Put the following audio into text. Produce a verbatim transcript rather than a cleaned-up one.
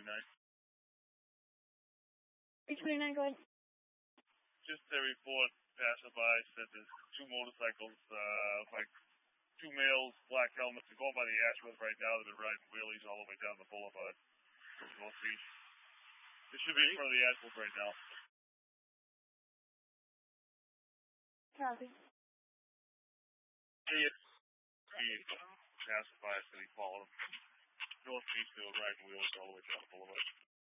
twenty-nine. eight twenty-nine, go ahead. Just a report, passerby said there's two motorcycles, uh, like two males, black helmets, they're going by the Ashworth right now. They've been riding wheelies all the way down the boulevard. Northeast. They should be in front of the Ashworth right now. Copy. He passerby said he followed them. Northeast, they were riding wheels all the way down the boulevard.